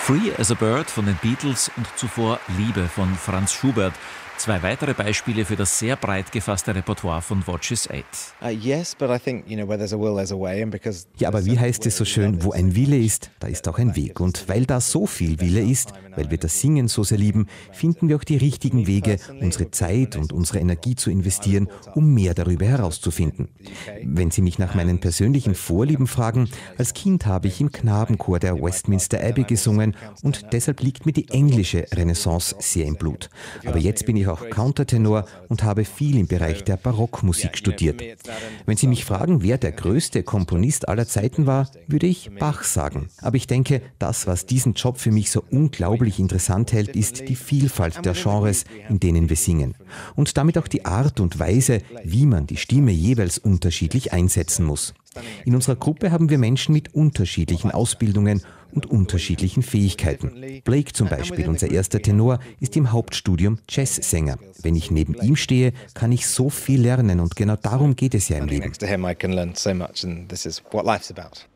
Free as a Bird von den Beatles und zuvor Liebe von Franz Schubert. Zwei weitere Beispiele für das sehr breit gefasste Repertoire von Watches 8. Ja, aber wie heißt es so schön, wo ein Wille ist, da ist auch ein Weg. Und weil da so viel Wille ist, weil wir das Singen so sehr lieben, finden wir auch die richtigen Wege, unsere Zeit und unsere Energie zu investieren, um mehr darüber herauszufinden. Wenn Sie mich nach meinen persönlichen Vorlieben fragen, als Kind habe ich im Knabenchor der Westminster Abbey gesungen und deshalb liegt mir die englische Renaissance sehr im Blut. Aber jetzt bin ich auch Countertenor und habe viel im Bereich der Barockmusik studiert. Wenn Sie mich fragen, wer der größte Komponist aller Zeiten war, würde ich Bach sagen. Aber ich denke, das, was diesen Job für mich so unglaublich interessant hält, ist die Vielfalt der Genres, in denen wir singen. Und damit auch die Art und Weise, wie man die Stimme jeweils unterschiedlich einsetzen muss. In unserer Gruppe haben wir Menschen mit unterschiedlichen Ausbildungen und unterschiedlichen Fähigkeiten. Blake zum Beispiel, unser erster Tenor, ist im Hauptstudium Jazzsänger. Wenn ich neben ihm stehe, kann ich so viel lernen und genau darum geht es ja im Leben.